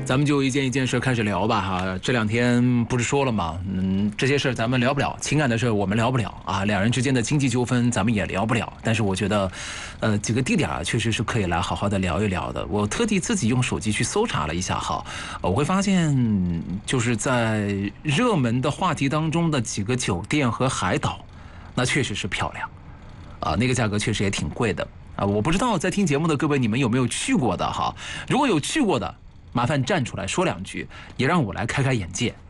咱们就一件一件事开始聊吧哈。这两天不是说了吗？这些事咱们聊不了，情感的事我们聊不了啊，两人之间的经济纠纷咱们也聊不了。但是我觉得，几个地点确实是可以来好好的聊一聊的。我特地自己用手机去搜查了一下哈，我会发现就是在热门的话题当中的几个酒店和海岛，那确实是漂亮啊，那个价格确实也挺贵的啊。我不知道在听节目的各位你们有没有去过的哈？如果有去过的，麻烦站出来说两句，也让我来开开眼界。